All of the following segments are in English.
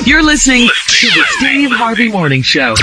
You're listening to the Steve Harvey Morning Show.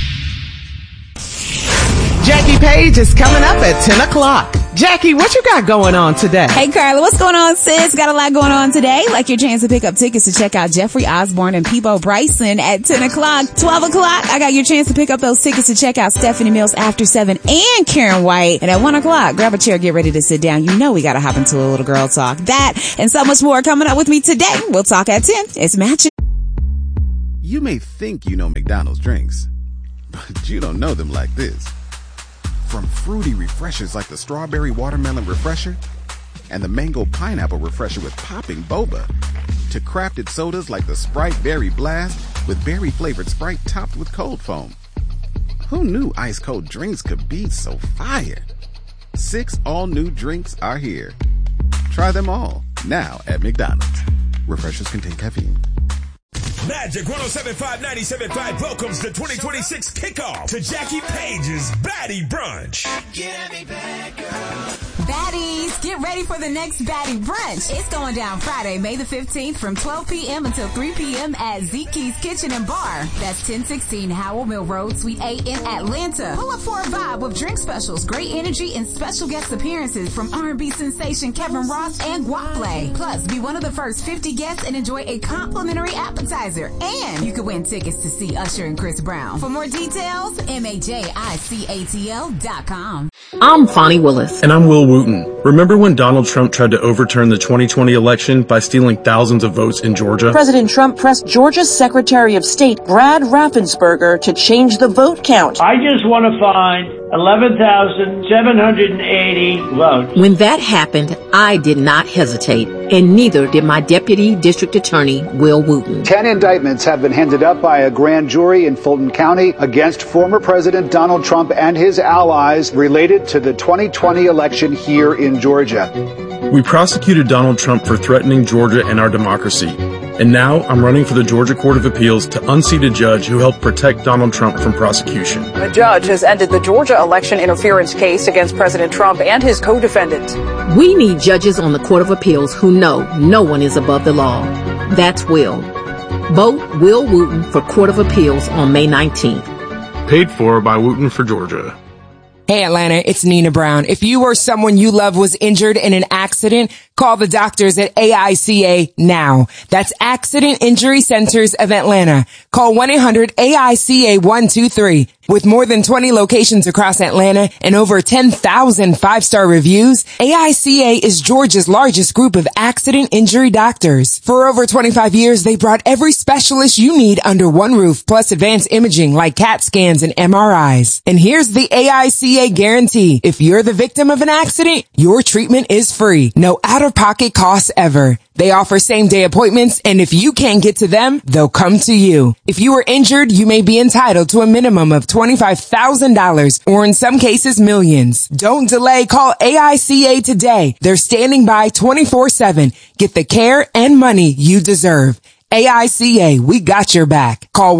Jackie Page is coming up at 10 o'clock. Jackie, what you got going on today? Hey, Carla, what's going on, sis? Got a lot going on today. Like your chance to pick up tickets to check out Jeffrey Osborne and Peebo Bryson at 10 o'clock. 12 o'clock, I got your chance to pick up those tickets to check out Stephanie Mills After 7 and Karen White. And at 1 o'clock, grab a chair, get ready to sit down. You know we got to hop into a little girl talk. That and so much more coming up with me today. We'll talk at 10. It's Matching. You may think you know McDonald's drinks, but you don't know them like this. From fruity refreshers like the Strawberry Watermelon Refresher and the Mango Pineapple Refresher with popping boba, to crafted sodas like the Sprite Berry Blast with berry-flavored Sprite topped with cold foam. Who knew ice-cold drinks could be so fire? 6 all-new drinks are here. Try them all, now at McDonald's. Refreshers contain caffeine. Magic 107.5, 97.5 welcomes the 2026 kickoff to Jackie Page's Baddie Brunch. Get me back, girl. Baddies, get ready for the next Baddie Brunch. It's going down Friday, May the 15th from 12 p.m. until 3 p.m. at Zeke's Kitchen and Bar. That's 1016 Howell Mill Road, Suite A in Atlanta. Pull up for a vibe with drink specials, great energy, and special guest appearances from R&B sensation Kevin Ross and Guaplay. Plus, be one of the first 50 guests and enjoy a complimentary appetizer. And you can win tickets to see Usher and Chris Brown. For more details, MAJICATL.com. I'm Fonnie Willis. And I'm Will Wooten. Remember when Donald Trump tried to overturn the 2020 election by stealing thousands of votes in Georgia? President Trump pressed Georgia's Secretary of State, Brad Raffensperger, to change the vote count. I just want to find 11,780 votes. When that happened, I did not hesitate, and neither did my Deputy District Attorney, Will Wooten. 10 indictments have been handed up by a grand jury in Fulton County against former President Donald Trump and his allies related to the 2020 election here in Georgia. We prosecuted Donald Trump for threatening Georgia and our democracy. And now I'm running for the Georgia Court of Appeals to unseat a judge who helped protect Donald Trump from prosecution. The judge has ended the Georgia election interference case against President Trump and his co-defendants. We need judges on the Court of Appeals who know no one is above the law. That's Will. Vote Will Wooten for Court of Appeals on May 19th. Paid for by Wooten for Georgia. Hey Atlanta, it's Nina Brown. If you or someone you love was injured in an accident, call the doctors at AICA now. That's Accident Injury Centers of Atlanta. Call 1-800-AICA-123. With more than 20 locations across Atlanta and over 10,000 five-star reviews, AICA is Georgia's largest group of accident injury doctors. For over 25 years, they brought every specialist you need under one roof, plus advanced imaging like CAT scans and MRIs. And here's the AICA guarantee. If you're the victim of an accident, your treatment is free. No out-of-pocket costs ever. They offer same-day appointments, and if you can't get to them, they'll come to you. If you were injured, you may be entitled to a minimum of $25,000, or in some cases, millions. Don't delay. Call AICA today. They're standing by 24/7. Get the care and money you deserve. AICA, we got your back. Call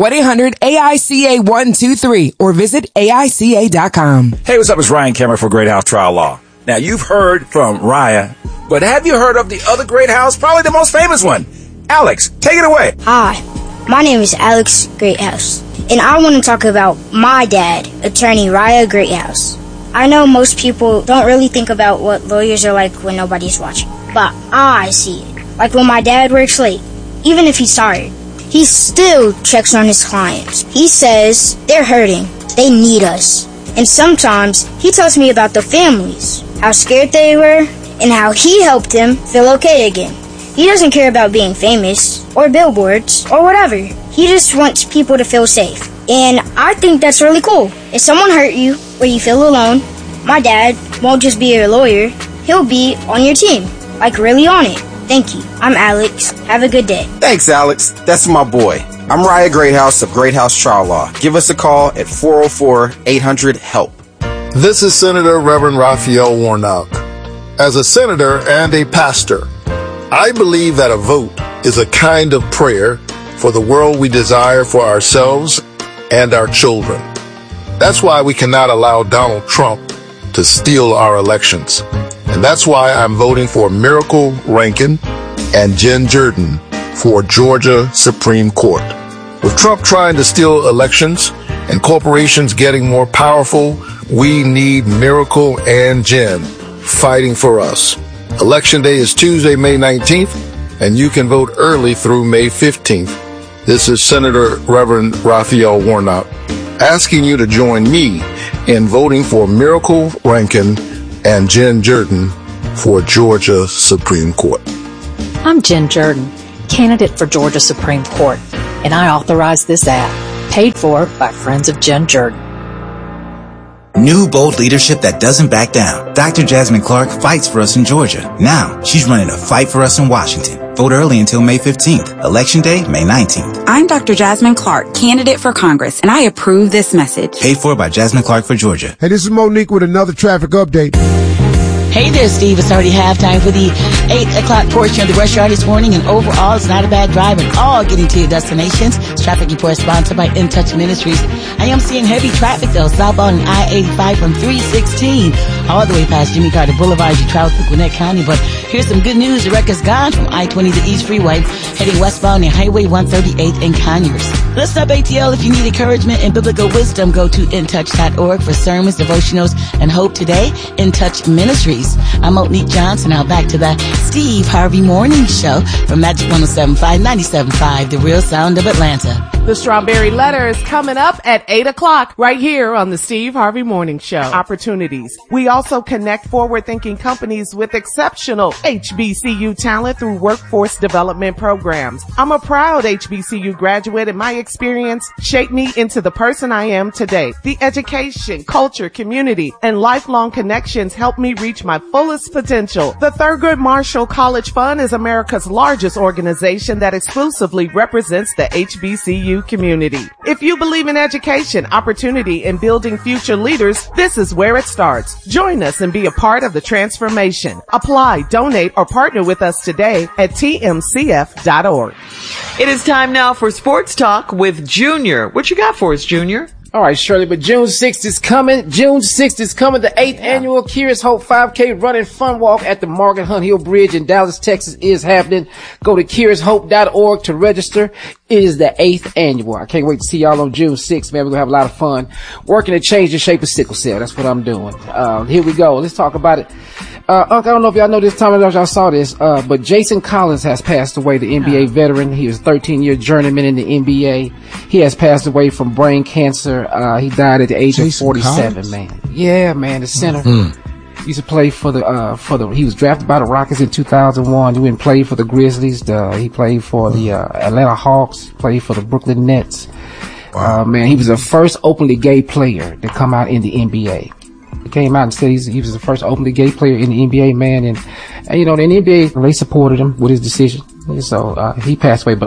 1-800-AICA-123 or visit AICA.com. Hey, what's up? It's Ryan Cameron for Great House Trial Law. Now, you've heard from Raya, but have you heard of the other Great House? Probably the most famous one. Alex, take it away. Hi, my name is Alex Greathouse, and I want to talk about my dad, attorney Raya Greathouse. I know most people don't really think about what lawyers are like when nobody's watching, but I see it. Like when my dad works late, even if he's tired, he still checks on his clients. He says they're hurting, they need us. And sometimes he tells me about the families, how scared they were, and how he helped them feel okay again. He doesn't care about being famous, or billboards, or whatever. He just wants people to feel safe. And I think that's really cool. If someone hurt you, or you feel alone, my dad won't just be your lawyer, he'll be on your team, like really on it. Thank you. I'm Alex. Have a good day. Thanks, Alex. That's my boy. I'm Raya Greathouse of Great House Trial Law. Give us a call at 404-800-HELP. This is Senator Reverend Raphael Warnock. As a senator and a pastor, I believe that a vote is a kind of prayer for the world we desire for ourselves and our children. That's why we cannot allow Donald Trump to steal our elections. And that's why I'm voting for Miracle Rankin and Jen Jordan for Georgia Supreme Court. With Trump trying to steal elections and corporations getting more powerful, we need Miracle and Jen fighting for us. Election day is Tuesday, May 19th, and you can vote early through May 15th. This is Senator Reverend Raphael Warnock asking you to join me in voting for Miracle Rankin and Jen Jordan for Georgia Supreme Court. I'm Jen Jordan, candidate for Georgia Supreme Court, and I authorize this act, paid for by Friends of Jen Jordan. New bold leadership that doesn't back down. Dr. Jasmine Clark fights for us in Georgia. Now, she's running a fight for us in Washington. Vote early until May 15th. Election day, May 19th. I'm Dr. Jasmine Clark, candidate for Congress, and I approve this message. Paid for by Jasmine Clark for Georgia. Hey, this is Monique with another traffic update. Hey there, Steve. It's already halftime for the 8 o'clock portion of the rush hour this morning, and overall, it's not a bad drive at all getting to your destinations. This traffic report sponsored by In Touch Ministries. I am seeing heavy traffic, though, southbound on I-85 from 316 all the way past Jimmy Carter Boulevard as you travel through Gwinnett County. But here's some good news. The wreck is gone from I-20 to East Freeway, heading westbound near Highway 138 in Conyers. Listen up, ATL. If you need encouragement and biblical wisdom, go to intouch.org for sermons, devotionals, and hope today. In Touch Ministries. I'm Monique Johnson. Now back to the Steve Harvey Morning Show from Magic 107.5, 97.5, the real sound of Atlanta. The Strawberry Letter is coming up at 8 o'clock right here on the Steve Harvey Morning Show. Opportunities. We also connect forward-thinking companies with exceptional HBCU talent through workforce development programs. I'm a proud HBCU graduate, and my experience shaped me into the person I am today. The education, culture, community, and lifelong connections helped me reach my fullest potential. The Thurgood Marshall College Fund is America's largest organization that exclusively represents the HBCU community. If you believe in education, opportunity, and building future leaders, this is where it starts. Join us and be a part of the transformation. Apply, donate, or partner with us today at tmcf.org. It is time now for Sports Talk with Junior. What you got for us, Junior? All right, Shirley, but June 6th is coming. June 6th is coming. The 8th annual Curious Hope 5K Run and Fun Walk at the Morgan Hunt Hill Bridge in Dallas, Texas is happening. Go to CuriousHope.org to register. It is the 8th annual. I can't wait to see y'all on June 6th, man. We're going to have a lot of fun working to change the shape of sickle cell. That's what I'm doing. Here we go. Let's talk about it. I don't know if y'all know this time, y'all saw this, but Jason Collins has passed away, the NBA veteran. He was a 13-year journeyman in the NBA. He has passed away from brain cancer. He died at the age of 47, Collins? Man. Yeah, man, the center. He used to play for he was drafted by the Rockets in 2001. He went and played for the Grizzlies. He played for the Atlanta Hawks, played for the Brooklyn Nets. Wow. Man, he was the first openly gay player to come out in the NBA. He came out and said he was the first openly gay player in the NBA, man. And you know, the NBA, they supported him with his decision. And so, he passed away. But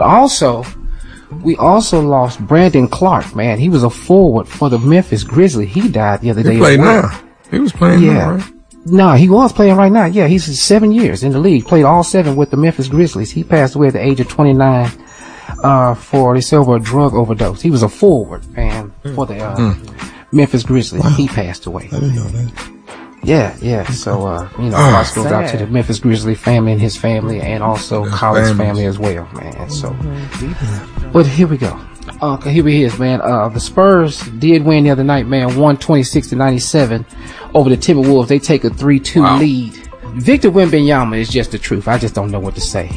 we also lost Brandon Clark, man. He was a forward for the Memphis Grizzlies. He died the other day. He played now. He was playing now, right? No, he was playing right now. Yeah, he's 7 years in the league. Played all 7 with the Memphis Grizzlies. He passed away at the age of 29, for a drug overdose. He was a forward, man, for the, Memphis Grizzlies. Wow. He passed away. I didn't know that. Yeah. So, hearts goes out to the Memphis Grizzlies family and his family, and also Collins' family as well, man. So, but here we go. Here he is, man. The Spurs did win the other night, man. 126-97 over the Timberwolves. They take a 3-2 lead. Victor Wembanyama is just the truth. I just don't know what to say.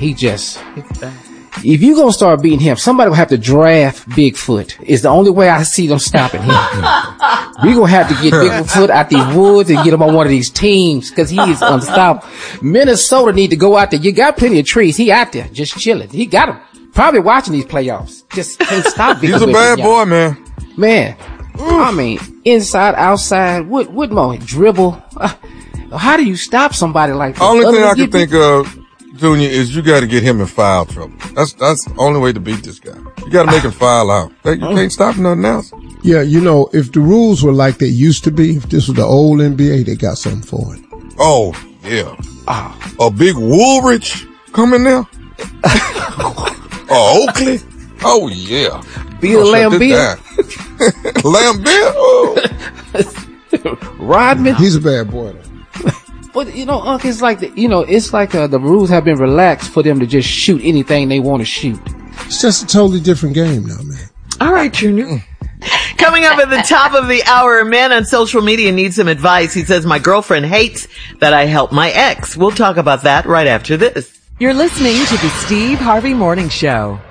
If you gonna start beating him, somebody will have to draft Bigfoot. It's the only way I see them stopping him. We gonna have to get Bigfoot out the woods and get him on one of these teams, because he is unstoppable. Minnesota need to go out there. You got plenty of trees. He out there just chilling. He got him. Probably watching these playoffs. Just can't stop Bigfoot. He's a bad boy, man. Man, I mean, inside, outside, what more? Dribble. How do you stop somebody like that? Only thing I can think of, Junior, is you got to get him in foul trouble. That's the only way to beat this guy. You got to make him foul out. You can't stop nothing else. Yeah, you know, if the rules were like they used to be, if this was the old NBA, they got something for it. Oh, yeah. A big Woolrich coming there? Oakley? Oh, yeah. Bill Laimbeer? Laimbeer? Oh. Rodman? He's a bad boy, though. But you know, Unc, it's like the rules have been relaxed for them to just shoot anything they want to shoot. It's just a totally different game now, man. All right, Junior. Coming up at the top of the hour, a man on social media needs some advice. He says, my girlfriend hates that I help my ex. We'll talk about that right after this. You're listening to the Steve Harvey Morning Show.